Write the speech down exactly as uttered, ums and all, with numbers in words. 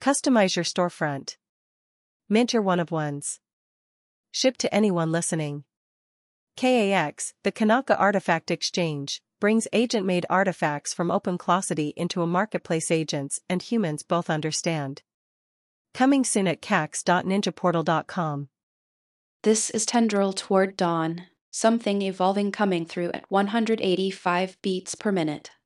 Customize your storefront. Mint your one-of-ones. Ship to anyone listening. K A X, the Kanaka Artifact Exchange, brings agent-made artifacts from OpenClosity into a marketplace agents and humans both understand. Coming soon at cax dot ninja portal dot com. This is Tendril Toward Dawn, something evolving coming through at one hundred eighty-five beats per minute.